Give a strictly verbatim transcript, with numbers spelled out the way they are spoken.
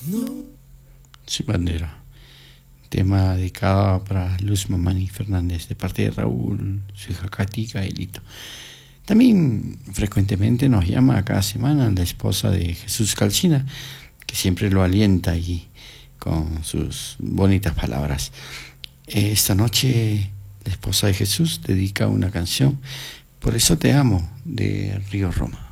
Sin bandera. Tema dedicado para Luz Mamani Fernández, de parte de Raúl, su hija Katy, Gaelito. También frecuentemente nos llama cada semana la esposa de Jesús Calcina, que siempre lo alienta y con sus bonitas palabras. Esta noche la esposa de Jesús dedica una canción, Por eso te amo, de Río Roma.